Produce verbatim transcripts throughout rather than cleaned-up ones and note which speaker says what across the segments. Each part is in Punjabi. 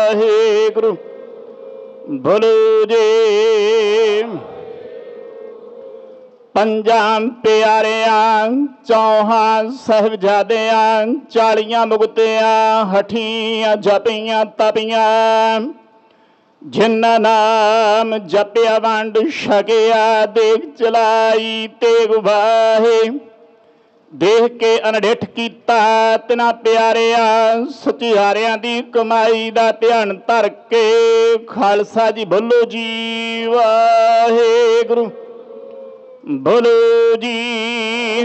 Speaker 1: ਵਾਹਿਗੁਰੂ। ਬੋਲੋ ਜੀ। ਪੰਜਾਂ ਪਿਆਰਿਆਂ ਚੌਹਾਂ ਸਾਹਿਬਜ਼ਾਦਿਆਂ ਚਾਲੀਆਂ ਮੁਕਤਿਆਂ ਹਠੀਆਂ ਜਪੀਆਂ ਤਪੀਆਂ ਜਿਨ੍ਹਾਂ ਨਾਮ ਜਪਿਆ ਵੰਡ ਛਕਿਆ ਦੇਖ ਚਲਾਈ ਤੇਗ ਵਾਹੇ ਦੇਖ ਕੇ ਅਨਡਿੱਠ ਕੀਤਾ ਤਿਨਾਂ ਪਿਆਰਿਆਂ ਸਚਿਆਰਿਆਂ ਦੀ ਕਮਾਈ ਦਾ ਧਿਆਨ ਧਰ ਕੇ ਖਾਲਸਾ ਜੀ ਬੋਲੋ ਜੀ ਵਾਹਿਗੁਰੂ। ਬੋਲੋ ਜੀ।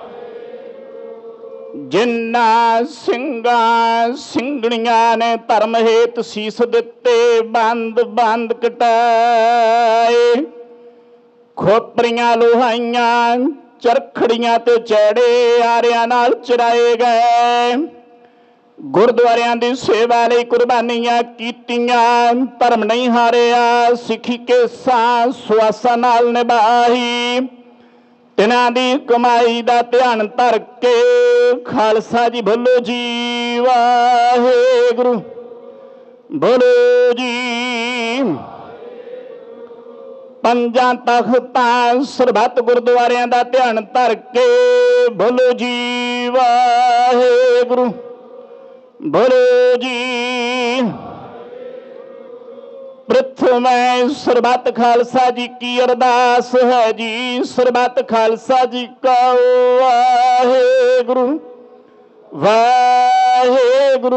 Speaker 1: ਜਿਨ੍ਹਾਂ ਸਿੰਘਾਂ ਸਿੰਘਣੀਆਂ ਨੇ ਧਰਮ ਹੇਤ ਸੀਸ ਦਿੱਤੇ ਬੰਦ ਬੰਦ ਕਟਾਏ ਖੋਪਰੀਆਂ ਲੋਹਾਈਆਂ ਚਰਖੜੀਆਂ ਤੇ ਚੜੇ ਆਰਿਆਂ ਨਾਲ ਚਰਾਏ ਗਏ ਗੁਰਦੁਆਰਿਆਂ ਦੀ ਸੇਵਾ ਲਈ ਕੁਰਬਾਨੀਆਂ ਕੀਤੀਆਂ ਧਰਮ ਨਹੀਂ ਹਾਰਿਆ ਸਿੱਖੀ ਕੇ ਸਾਹ ਸੁਆਸਾਂ ਨਾਲ ਨਿਭਾਈ ਤਿਨਾਂ ਦੀ ਕਮਾਈ ਦਾ ਧਿਆਨ ਧਰ ਕੇ ਖਾਲਸਾ ਜੀ ਬੋਲੋ ਜੀ ਵਾਹਿਗੁਰੂ। ਬੋਲੋ ਜੀ। ਪੰਜਾਂ ਤਖਤਾਂ ਸਰਬੱਤ ਗੁਰਦੁਆਰਿਆਂ ਦਾ ਧਿਆਨ ਧਰ ਕੇ ਬੋਲੋ ਜੀ ਵਾਹਿਗੁਰੂ। ਬੋਲੋ ਜੀ। ਪ੍ਰਥਮੈ ਸਰਬੱਤ ਖਾਲਸਾ ਜੀ ਕੀ ਅਰਦਾਸ ਹੈ ਜੀ ਸਰਬੱਤ ਖਾਲਸਾ ਜੀ ਕਾ ਵਾਹਿਗੁਰੂ ਵਾਹਿਗੁਰੂ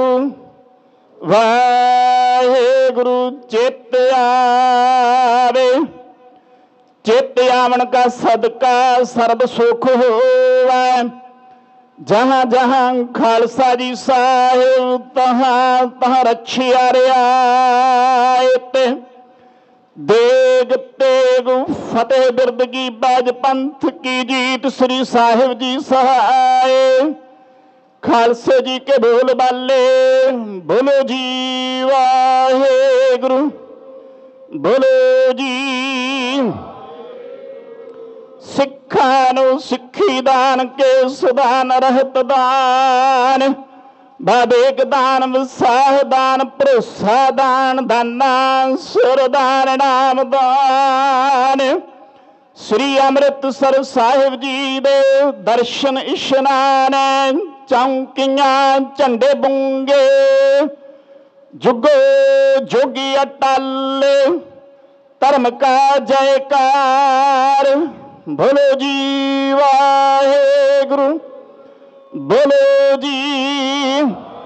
Speaker 1: ਵਾਹਿਗੁਰੂ। ਚਿੱਤ ਆਵੇ ਚਿੱਤ ਆਵਣ ਕਾ ਸਦਕਾ ਸਰਬ ਸੁਖ ਹੋਵੈ जहाँ जहाँ खालसा जी साहिब तहाँ तहाँ रखिया रियायत देग तेग फतेह बिरदगी बाज पंथ की जीत श्री साहिब जी सहाय खालसे जी के बोल बाले बोलो जी वाहेगुरु। बोलो जी। ਸਿੱਖਾਂ ਨੂੰ ਸਿੱਖੀ ਦਾਨ ਕੇ ਸੁਦਾਨ ਰਹਿਤ ਦਾਨ ਬਾਬੇਕ ਦਾਨ ਵਿਸਾਹ ਦਾਨ ਭਰੋਸਾ ਦਾਨ ਦਾਨਾ ਸੁਰ ਦਾਨ ਨਾਮ ਦਾਨ ਸ੍ਰੀ ਅੰਮ੍ਰਿਤਸਰ ਸਾਹਿਬ ਜੀ ਦੇ ਦਰਸ਼ਨ ਇਸ਼ਨਾਨ ਚੌਂਕੀਆਂ ਝੰਡੇ ਬੁੰਗੇ ਜੁਗੋ ਜੋਗੀ ਅਟਲ ਧਰਮ ਕਾ ਜੈਕਾਰ बोलो जी वाहेगुरु। बोलो जी।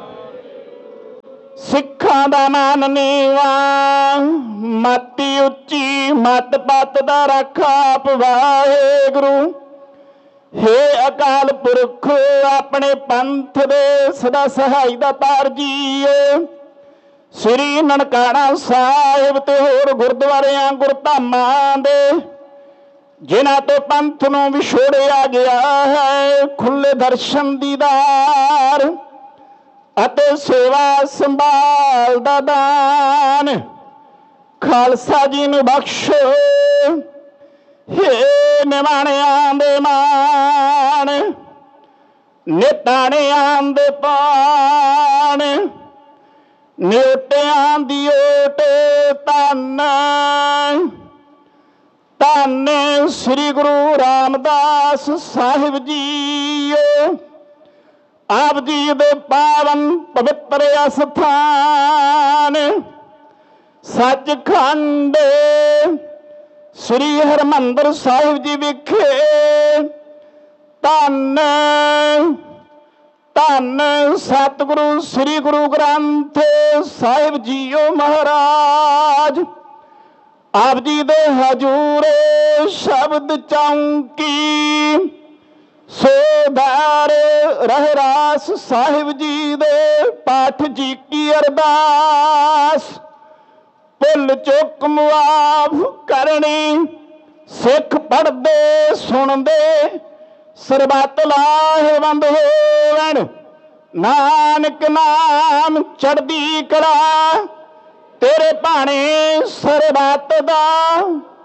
Speaker 1: सिखां दा मान नीवा मती उच्ची मत पत दा रखा आप वाहेगुरु। हे अकाल पुरख अपने पंथ दे सदा सहाय दा तार जीओ श्री ननकाना साहिब ते होर गुरद्वारियां गुरधामां दे जिन्हां तो पंथ नूं विछोड़िया गया है खुले दर्शन दीदार अते सेवा संभाल दा दान खालसा जी नूं बख्शो हे निवाणियां दे मान निताणियां दे पाण निओटियां दी ओट धन धन श्री गुरु रामदास साहिब जी आप जी दे पावन पवित्र अस्थान सचखंड श्री हरमंदर साहिब जी विखे धन धन सतगुरु श्री गुरु ग्रंथ साहिब जीओ महाराज आप जी दे हजूर शब्द चौंकी सोधार रहरास साहिब जी दे पाठ जी की अरदास भुल चुक मुआफ करनी सिख पढ़दे सुनदे सरबत लाहेवंद होवण नानक नाम चढ़दी कला तेरे भाणे सरबत दा